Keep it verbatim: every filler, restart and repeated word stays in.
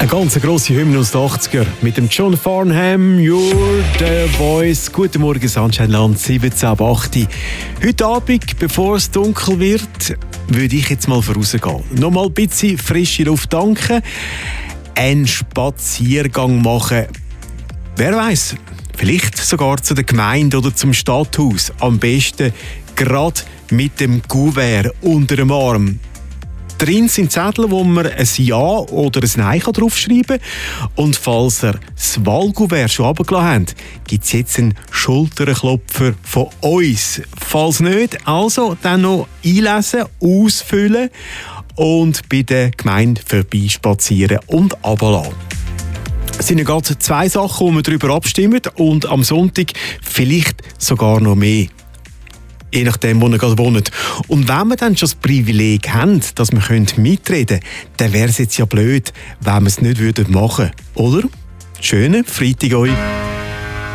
Eine ganz grosse Hymne aus den achtziger mit dem John Farnham, You're the Voice. Guten Morgen, Sandsteinland, siebzehn ab acht. Heute Abend, bevor es dunkel wird, würde ich jetzt mal vorausgehen. Nochmal ein bisschen frische Luft tanken, einen Spaziergang machen. Wer weiß, vielleicht sogar zu der Gemeinde oder zum Stadthaus. Am besten gerade mit dem Kuvert unter dem Arm. Drin sind Zettel, wo man ein Ja oder ein Nein draufschreiben kann. Und falls ihr das Wahlkuvert schon runtergelassen habt, gibt es jetzt einen Schulterklopfer von uns. Falls nicht, also dann noch einlesen, ausfüllen und bei der Gemeinde vorbeispazieren und runterlassen. Es sind ja gerade zwei Sachen, wo wir darüber abstimmen und am Sonntag vielleicht sogar noch mehr. Je nachdem, wo ihr gerade wohnt. Und wenn wir dann schon das Privileg haben, dass wir mitreden können, dann wäre es jetzt ja blöd, wenn wir es nicht machen würden. Oder? Schönen Freitag euch.